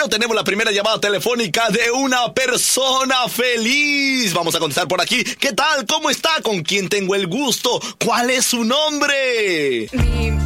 Bueno, tenemos la primera llamada telefónica de una persona feliz. Vamos a contestar por aquí. ¿Qué tal? ¿Cómo está? ¿Con quién tengo el gusto? ¿Cuál es su nombre?